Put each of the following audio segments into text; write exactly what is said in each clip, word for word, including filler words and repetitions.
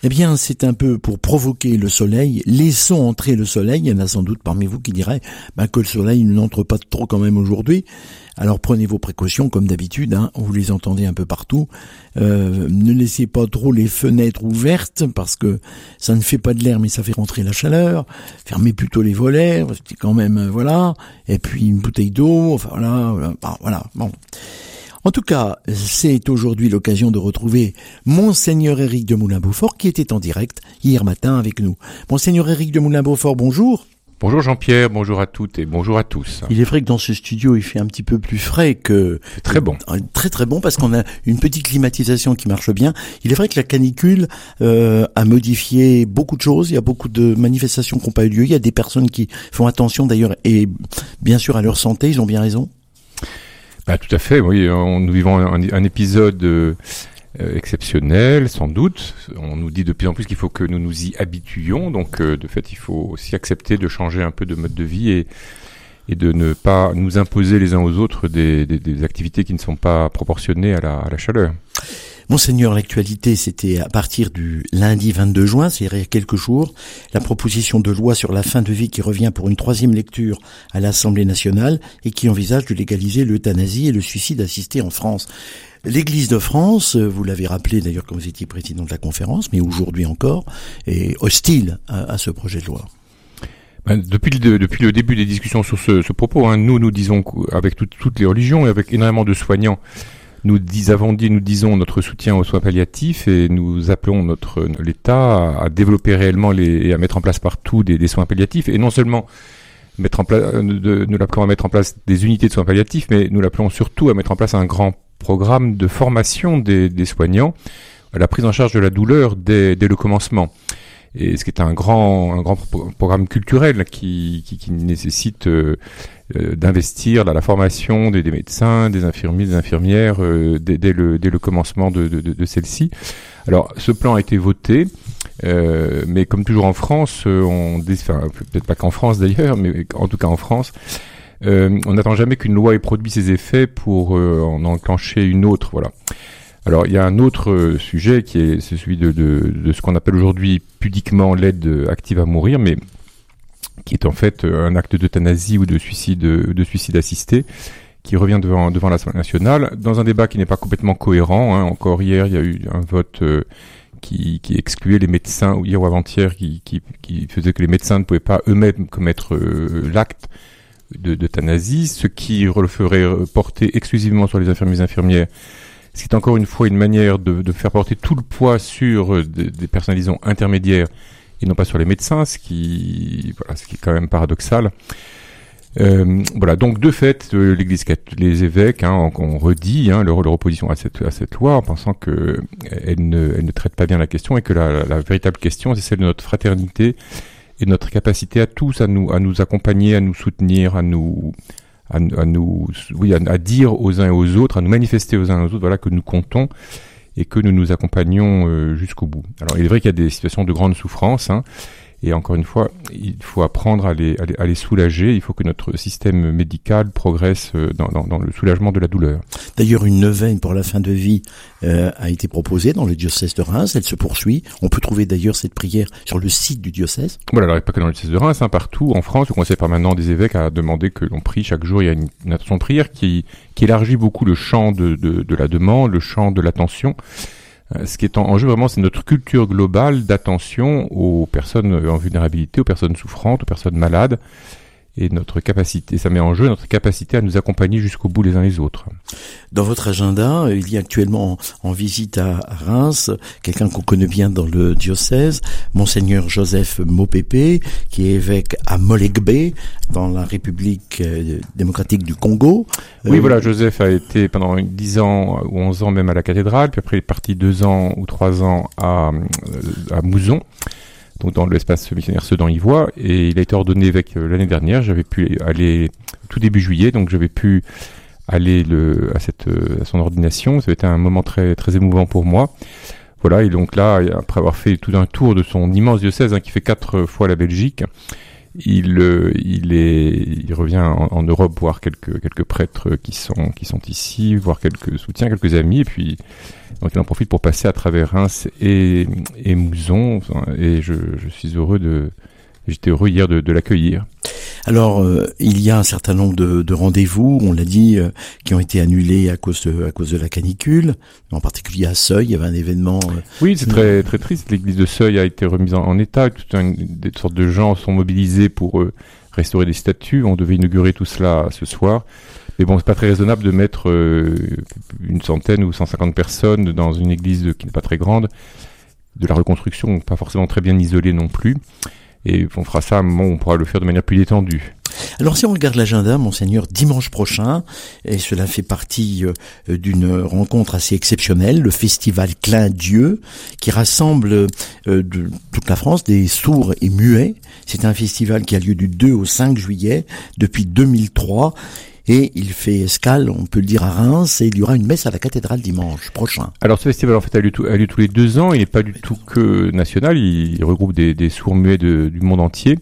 Eh bien, c'est un peu pour provoquer le soleil. Laissons entrer le soleil. Il y en a sans doute parmi vous qui diraient ben, que le soleil n'entre pas trop quand même aujourd'hui. Alors prenez vos précautions comme d'habitude, hein, vous les entendez un peu partout. Euh, ne laissez pas trop les fenêtres ouvertes parce que ça ne fait pas de l'air mais ça fait rentrer la chaleur. Fermez plutôt les volets, c'est quand même euh, voilà. Et puis une bouteille d'eau, enfin voilà, voilà, voilà. Bon. En tout cas, c'est aujourd'hui l'occasion de retrouver Monseigneur Éric de Moulin-Beaufort qui était en direct hier matin avec nous. Monseigneur Éric de Moulin-Beaufort, bonjour. Bonjour Jean-Pierre, bonjour à toutes et bonjour à tous. Il est vrai que dans ce studio, il fait un petit peu plus frais que... C'est très bon. Très très bon parce qu'on a une petite climatisation qui marche bien. Il est vrai que la canicule euh, a modifié beaucoup de choses. Il y a beaucoup de manifestations qui n'ont pas eu lieu. Il y a des personnes qui font attention d'ailleurs et bien sûr à leur santé, ils ont bien raison. Bah, tout à fait, oui. On, nous vivons un, un épisode euh, exceptionnel, sans doute. On nous dit de plus en plus qu'il faut que nous nous y habituions. Donc, euh, de fait, il faut aussi accepter de changer un peu de mode de vie et, et de ne pas nous imposer les uns aux autres des, des, des activités qui ne sont pas proportionnées à la, à la chaleur. Monseigneur, l'actualité, c'était à partir du lundi vingt-deux juin, c'est-à-dire il y a quelques jours, la proposition de loi sur la fin de vie qui revient pour une troisième lecture à l'Assemblée nationale et qui envisage de légaliser l'euthanasie et le suicide assisté en France. L'Église de France, vous l'avez rappelé d'ailleurs quand vous étiez président de la conférence, mais aujourd'hui encore, est hostile à, à ce projet de loi. Ben, depuis, le, depuis le début des discussions sur ce, ce propos, hein, nous nous disons avec tout, toutes les religions et avec énormément de soignants, Nous dis, avons dit, nous disons notre soutien aux soins palliatifs et nous appelons notre l'État à, à développer réellement les, et à mettre en place partout des, des soins palliatifs et non seulement mettre en place, de, nous l'appelons à mettre en place des unités de soins palliatifs, mais nous l'appelons surtout à mettre en place un grand programme de formation des, des soignants à la prise en charge de la douleur dès, dès le commencement. Et ce qui est un grand, un grand pro- programme culturel qui, qui, qui nécessite euh, euh, d'investir dans la formation des, des médecins, des infirmiers, des infirmières euh, dès, dès, le, dès le commencement de, de, de, de celle-ci. Alors, ce plan a été voté, euh, mais comme toujours en France, euh, on, enfin, peut-être pas qu'en France d'ailleurs, mais en tout cas en France, euh, on n'attend jamais qu'une loi ait produit ses effets pour euh, en enclencher une autre. Voilà. Alors, il y a un autre euh, sujet qui est, c'est celui de, de, de ce qu'on appelle aujourd'hui pudiquement l'aide active à mourir, mais qui est en fait un acte d'euthanasie ou de suicide, de suicide assisté, qui revient devant, devant l'Assemblée nationale, dans un débat qui n'est pas complètement cohérent. Hein. Encore hier, il y a eu un vote euh, qui, qui excluait les médecins, ou hier ou avant-hier, qui, qui, qui faisait que les médecins ne pouvaient pas eux-mêmes commettre euh, l'acte de, d'euthanasie, ce qui le ferait porter exclusivement sur les infirmiers et infirmières. C'est encore une fois une manière de, de faire porter tout le poids sur euh, des, des personnes, disons, intermédiaires et non pas sur les médecins, ce qui, voilà, ce qui est quand même paradoxal. Euh, voilà, donc de fait, euh, l'Église catholique, les évêques, hein, on, on redit hein, leur, leur opposition à cette, à cette loi en pensant que elle ne, elle ne traite pas bien la question et que la, la, la véritable question, c'est celle de notre fraternité et de notre capacité à tous à nous, à nous accompagner, à nous soutenir, à nous... À, à nous, oui, à, à dire aux uns et aux autres, à nous manifester aux uns et aux autres, voilà, que nous comptons et que nous nous accompagnons euh, jusqu'au bout. Alors, il est vrai qu'il y a des situations de grande souffrance, hein, et encore une fois, il faut apprendre à les, à les, à les soulager. Il faut que notre système médical progresse dans, dans, dans le soulagement de la douleur. D'ailleurs, une neuvaine pour la fin de vie euh, a été proposée dans le diocèse de Reims. Elle se poursuit. On peut trouver d'ailleurs cette prière sur le site du diocèse. Voilà, alors pas que dans le diocèse de Reims, hein, partout en France, le conseil permanent des évêques a demandé que l'on prie chaque jour. Il y a une, une attention de prière qui, qui élargit beaucoup le champ de, de, de la demande, le champ de l'attention. Ce qui est en jeu vraiment, c'est notre culture globale d'attention aux personnes en vulnérabilité, aux personnes souffrantes, aux personnes malades, et notre capacité, ça met en jeu notre capacité à nous accompagner jusqu'au bout les uns les autres. Dans votre agenda, il y a actuellement en, en visite à Reims quelqu'un qu'on connaît bien dans le diocèse, Monseigneur Joseph Mopépé, qui est évêque à Molegbé, dans la République euh, démocratique du Congo. Oui, euh, voilà, Joseph a été pendant dix ans ou onze ans même à la cathédrale, puis après il est parti deux ans ou trois ans à, à Mouzon, donc dans l'espace missionnaire Sedan-Ivoire, et il a été ordonné évêque l'année dernière. J'avais pu aller tout début juillet, donc j'avais pu aller le, à, cette, à son ordination. Ça a été un moment très, très émouvant pour moi. Voilà, et donc là, après avoir fait tout un tour de son immense diocèse, hein, qui fait quatre fois la Belgique, il euh, il est il revient en, en Europe voir quelques quelques prêtres qui sont qui sont ici, voir quelques soutiens, quelques amis, et puis donc il en profite pour passer à travers Reims et et Mouzon, et je je suis heureux de j'étais heureux hier de, de l'accueillir. Alors, euh, il y a un certain nombre de, de rendez-vous, on l'a dit, euh, qui ont été annulés à cause de, à cause de la canicule. En particulier à Seuil, il y avait un événement. Euh, oui, c'est très très triste. L'église de Seuil a été remise en, en état. Toutes un, des sortes de gens sont mobilisés pour euh, restaurer des statues. On devait inaugurer tout cela ce soir. Mais bon, c'est pas très raisonnable de mettre euh, une centaine ou cent cinquante personnes dans une église de, qui n'est pas très grande. De la reconstruction, pas forcément très bien isolée non plus. Et on fera ça à un moment où on pourra le faire de manière plus détendue. Alors si on regarde l'agenda, Monseigneur, dimanche prochain, et cela fait partie euh, d'une rencontre assez exceptionnelle, le festival Clin Dieu, qui rassemble euh, de toute la France des sourds et muets. C'est un festival qui a lieu du deux au cinq juillet depuis deux mille trois. Et il fait escale, on peut le dire, à Reims, et il y aura une messe à la cathédrale dimanche prochain. Alors ce festival en fait a lieu, tout, a lieu tous les deux ans, il n'est pas du tout que national, il, il regroupe des, des sourds-muets de, du monde entier,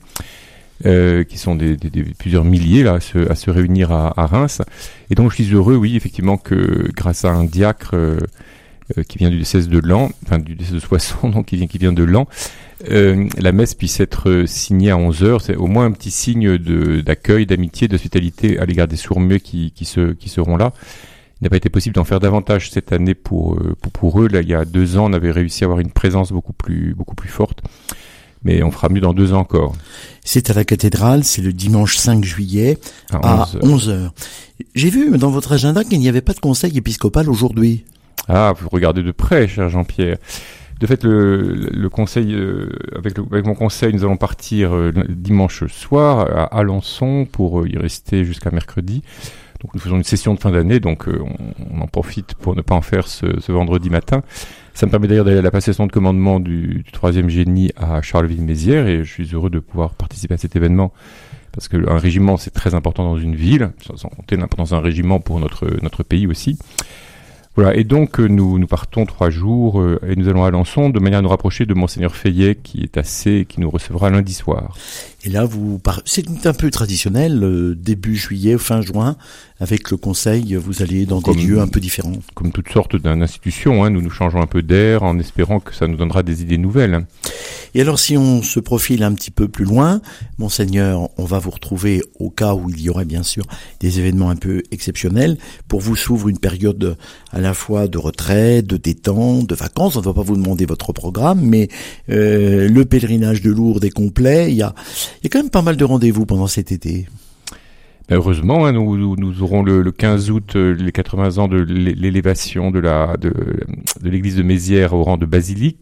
euh, qui sont des, des, des plusieurs milliers là, à, se, à se réunir à, à Reims. Et donc je suis heureux, oui, effectivement, que grâce à un diacre euh, euh, qui vient du diocèse de Laon, enfin du diocèse de Soissons, donc qui vient, qui vient de Laon, Euh, la messe puisse être signée à onze heures, c'est au moins un petit signe de, d'accueil, d'amitié, d'hospitalité à l'égard des sourds-muets qui, qui, se, qui seront là. Il n'a pas été possible d'en faire davantage cette année pour, pour, pour eux. Là, il y a deux ans, on avait réussi à avoir une présence beaucoup plus, beaucoup plus forte. Mais on fera mieux dans deux ans encore. C'est à la cathédrale, c'est le dimanche cinq juillet à onze heures. J'ai vu dans votre agenda qu'il n'y avait pas de conseil épiscopal aujourd'hui. Ah, vous regardez de près, cher Jean-Pierre. De fait, le, le conseil, euh, avec, le, avec mon conseil, nous allons partir euh, dimanche soir à Alençon pour euh, y rester jusqu'à mercredi. Donc nous faisons une session de fin d'année, donc euh, on, on en profite pour ne pas en faire ce, ce vendredi matin. Ça me permet d'ailleurs d'aller à la passation de commandement du, du troisième génie à Charleville-Mézières, et je suis heureux de pouvoir participer à cet événement parce que un régiment c'est très important dans une ville, sans compter l'importance d'un régiment pour notre notre pays aussi. Voilà, et donc nous nous partons trois jours euh, et nous allons à Alençon de manière à nous rapprocher de Monseigneur Feillet qui est assez, qui nous recevra lundi soir. Et là, vous par... c'est un peu traditionnel, euh, début juillet, fin juin, avec le conseil, vous allez dans comme, des lieux un peu différents. Comme toutes sortes d'institutions, hein, nous nous changeons un peu d'air en espérant que ça nous donnera des idées nouvelles. Et alors, si on se profile un petit peu plus loin, Monseigneur, on va vous retrouver au cas où il y aurait bien sûr des événements un peu exceptionnels. Pour vous s'ouvre une période à la fois de retrait, de détente, de vacances. On ne va pas vous demander votre programme, mais euh, le pèlerinage de Lourdes est complet. Il y a, il y a quand même pas mal de rendez-vous pendant cet été. Heureusement, hein, nous, nous, nous aurons le, le quinze août euh, les quatre-vingts ans de l'élévation de la de, de l'église de Mézières au rang de basilique.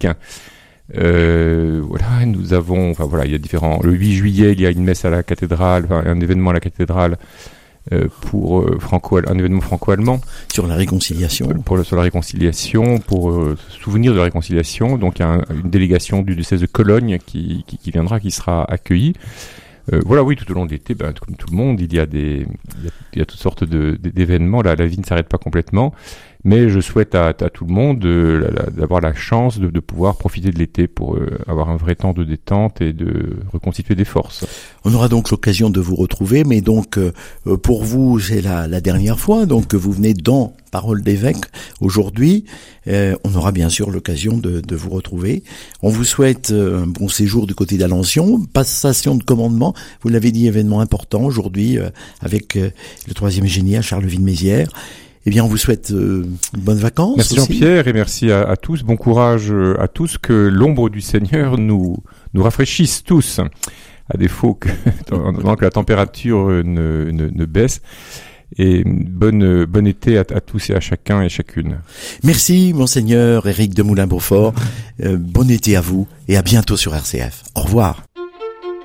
Euh, voilà, nous avons, enfin voilà, il y a différents. Le huit juillet, il y a une messe à la cathédrale, enfin, un événement à la cathédrale euh, pour euh, franco, un événement franco-allemand sur la réconciliation. Pour, pour le, sur la réconciliation, pour euh, se souvenir de la réconciliation. Donc il y a un, une délégation du diocèse de Cologne qui, qui, qui viendra, qui sera accueillie. Euh, voilà, oui, tout au long de l'été, ben, comme tout le monde, il y a des, il y a, il y a toutes sortes de, d'événements. Là, la vie ne s'arrête pas complètement, mais je souhaite à, à tout le monde de, la, la, d'avoir la chance de, de pouvoir profiter de l'été pour euh, avoir un vrai temps de détente et de reconstituer des forces. On aura donc l'occasion de vous retrouver, mais donc euh, pour vous, c'est la, la dernière fois, donc vous venez dans Parole d'évêque aujourd'hui. Euh, on aura bien sûr l'occasion de, de vous retrouver. On vous souhaite un bon séjour du côté d'Alençon, passation de commandement. Vous l'avez dit, événement important aujourd'hui euh, avec euh, le troisième génie à Charleville-Mézières. Eh bien, on vous souhaite euh, de bonnes vacances. Merci aussi. Jean-Pierre et merci à, à tous. Bon courage à tous. Que l'ombre du Seigneur nous nous rafraîchisse tous, à défaut que, pendant que la température ne, ne, ne baisse. Et bonne, bon été à, à tous et à chacun et chacune. Merci, Monseigneur Éric de Moulin-Beaufort. Euh, bon été à vous et à bientôt sur R C F. Au revoir.